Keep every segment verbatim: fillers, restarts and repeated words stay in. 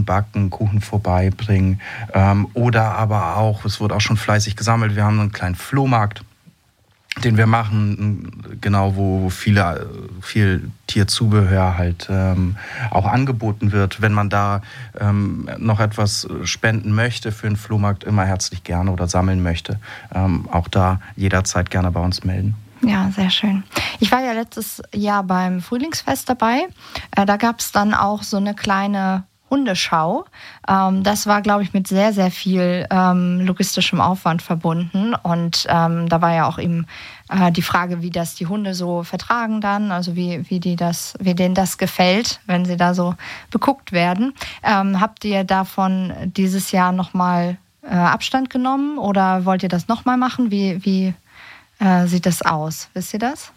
backen, Kuchen vorbeibringen. Ähm, oder aber auch, es wird auch schon fleißig gesammelt, wir haben einen kleinen Flohmarkt, den wir machen, genau, wo viele, viel Tierzubehör halt ähm, auch angeboten wird. Wenn man da ähm, noch etwas spenden möchte für den Flohmarkt, immer herzlich gerne oder sammeln möchte, ähm, auch da jederzeit gerne bei uns melden. Ja, sehr schön. Ich war ja letztes Jahr beim Frühlingsfest dabei. Äh, da gab es dann auch so eine kleine Hundeschau. Ähm, das war, glaube ich, mit sehr, sehr viel ähm, logistischem Aufwand verbunden. Und ähm, da war ja auch eben äh, die Frage, wie das die Hunde so vertragen dann, also wie, wie, die das, wie denen das gefällt, wenn sie da so beguckt werden. Ähm, habt ihr davon dieses Jahr nochmal äh, Abstand genommen oder wollt ihr das nochmal machen? Wie, wie äh, sieht das aus? Wisst ihr das?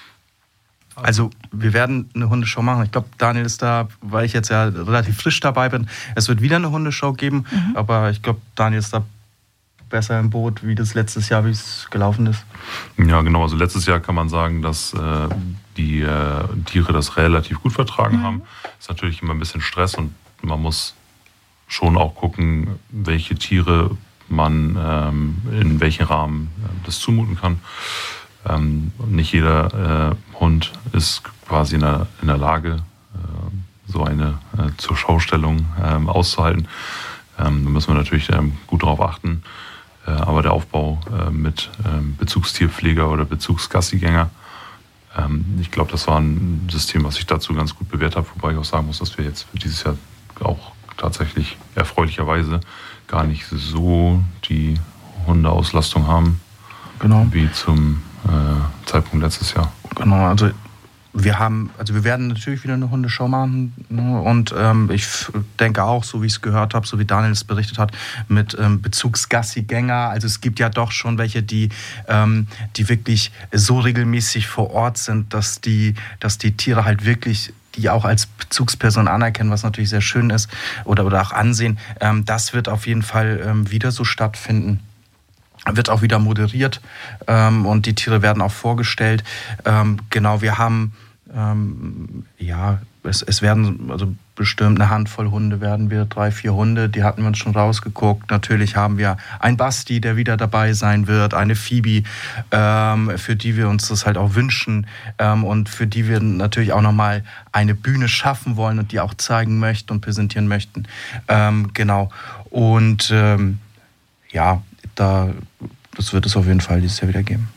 Also wir werden eine Hundeschau machen. Ich glaube, Daniel ist da, weil ich jetzt ja relativ frisch dabei bin. Es wird wieder eine Hundeschau geben, mhm. aber ich glaube, Daniel ist da besser im Boot, wie das letztes Jahr, wie es gelaufen ist. Ja, genau. Also letztes Jahr kann man sagen, dass äh, die äh, Tiere das relativ gut vertragen mhm. haben. Ist natürlich immer ein bisschen Stress und man muss schon auch gucken, welche Tiere man ähm, in welchem Rahmen äh, das zumuten kann. Ähm, nicht jeder äh, Hund ist quasi in der, in der Lage, äh, so eine äh, zur Schaustellung äh, auszuhalten. Ähm, da müssen wir natürlich ähm, gut darauf achten. Äh, aber der Aufbau äh, mit ähm, Bezugstierpfleger oder Bezugsgassigänger, ähm, ich glaube, das war ein System, was sich dazu ganz gut bewährt hat. Wobei ich auch sagen muss, dass wir jetzt für dieses Jahr auch tatsächlich erfreulicherweise gar nicht so die Hundeauslastung haben, genau, wie zum Äh, Zeitpunkt letztes Jahr. Genau, also wir haben, also wir werden natürlich wieder eine Hundeschau machen, ne? Und ähm, ich denke auch, so wie ich es gehört habe, so wie Daniel es berichtet hat, mit ähm, Bezugsgassigänger. Also es gibt ja doch schon welche, die, ähm, die wirklich so regelmäßig vor Ort sind, dass die, dass die Tiere halt wirklich die auch als Bezugsperson anerkennen, was natürlich sehr schön ist, oder, oder auch ansehen. Ähm, das wird auf jeden Fall ähm, wieder so stattfinden. Wird auch wieder moderiert ähm, und die Tiere werden auch vorgestellt. Ähm, genau, wir haben, ähm, ja, es, es werden also bestimmt eine Handvoll Hunde werden wir, drei, vier Hunde, die hatten wir uns schon rausgeguckt. Natürlich haben wir einen Basti, der wieder dabei sein wird, eine Phoebe, ähm, für die wir uns das halt auch wünschen ähm, und für die wir natürlich auch nochmal eine Bühne schaffen wollen und die auch zeigen möchten und präsentieren möchten. Ähm, genau, und ähm, ja, Da, das wird es auf jeden Fall dieses Jahr wieder geben.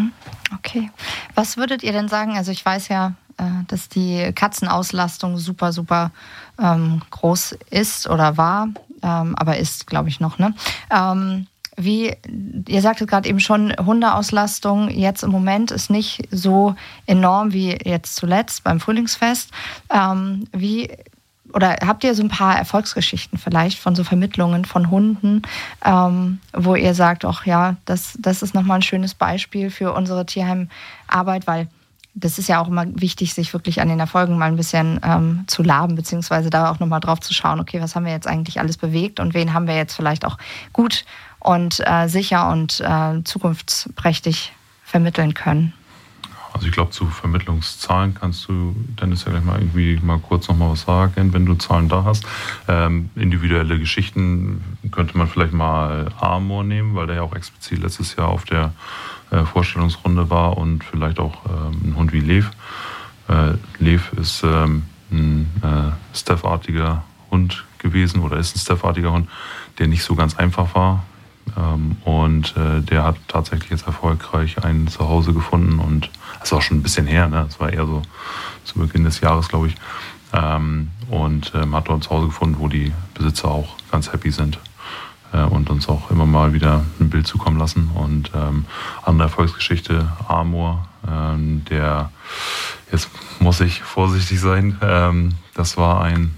Okay. Was würdet ihr denn sagen? Also ich weiß ja, dass die Katzenauslastung super, super ähm, groß ist oder war, ähm, aber ist, glaube ich, noch, ne? Ähm, wie, ihr sagtet gerade eben schon, Hundeauslastung jetzt im Moment ist nicht so enorm wie jetzt zuletzt beim Frühlingsfest. Ähm, wie Oder habt ihr so ein paar Erfolgsgeschichten vielleicht von so Vermittlungen von Hunden, ähm, wo ihr sagt, ach ja, das, das ist nochmal ein schönes Beispiel für unsere Tierheimarbeit, weil das ist ja auch immer wichtig, sich wirklich an den Erfolgen mal ein bisschen ähm, zu laben, beziehungsweise da auch nochmal drauf zu schauen, okay, was haben wir jetzt eigentlich alles bewegt und wen haben wir jetzt vielleicht auch gut und äh, sicher und äh, zukunftsträchtig vermitteln können. Also ich glaube, zu Vermittlungszahlen kannst du, Dennis, ja gleich mal irgendwie mal kurz noch mal was sagen, wenn du Zahlen da hast. Ähm, individuelle Geschichten könnte man vielleicht mal Amor nehmen, weil der ja auch explizit letztes Jahr auf der äh, Vorstellungsrunde war und vielleicht auch ähm, ein Hund wie Lev. Äh, Lev ist ähm, ein äh, Staff-artiger Hund gewesen oder ist ein Staff-artiger Hund, der nicht so ganz einfach war. Ähm, und äh, der hat tatsächlich jetzt erfolgreich ein Zuhause gefunden und das ist auch schon ein bisschen her, ne? Das war eher so zu Beginn des Jahres, glaube ich. Ähm, und ähm, hat dort ein Zuhause gefunden, wo die Besitzer auch ganz happy sind äh, und uns auch immer mal wieder ein Bild zukommen lassen. Und ähm, andere Erfolgsgeschichte, Amor, ähm, der, jetzt muss ich vorsichtig sein, ähm, das war ein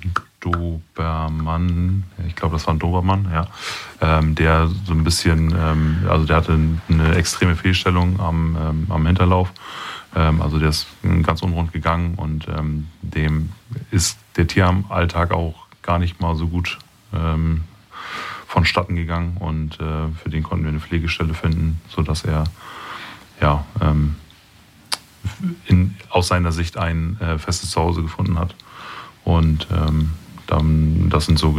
Dobermann, ich glaube, das war ein Dobermann, ja, ähm, der so ein bisschen, ähm, also der hatte eine extreme Fehlstellung am, ähm, am Hinterlauf, ähm, also der ist ganz unrund gegangen und ähm, dem ist der Tierheimalltag auch gar nicht mal so gut ähm, vonstatten gegangen und äh, für den konnten wir eine Pflegestelle finden, sodass er ja ähm, in, aus seiner Sicht ein äh, festes Zuhause gefunden hat und ähm, dann, das sind so